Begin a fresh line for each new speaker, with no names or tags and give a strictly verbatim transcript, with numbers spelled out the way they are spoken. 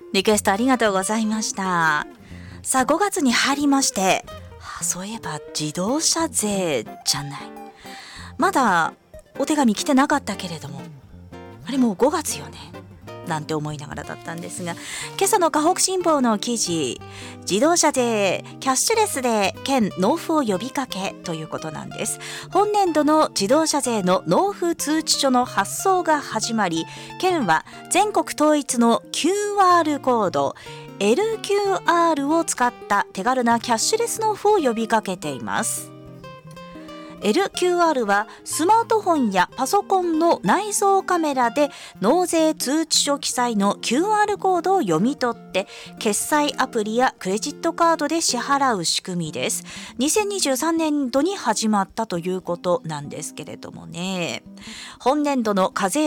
リクエストありがとうございました。さあごがつに入りまして、あ、そういえば自動車税じゃない、まだお手紙来てなかったけれども、あれもうごがつよねなんて思いながらだったんですが、今朝の河北新報の記事、自動車税キャッシュレスで県納付を呼びかけということなんです。本年度の自動車税の納付通知書の発送が始まり、県は全国統一の キューアール コード エルキューアール を使った手軽なキャッシュレス納付を呼びかけています。エルキューアール はスマートフォンやパソコンの内蔵カメラで納税通知書記載の キューアール コードを読み取って決済アプリやクレジットカードで支払う仕組みです。にせんにじゅうさんねん度に始まったということなんですけれどもね、本年度の課税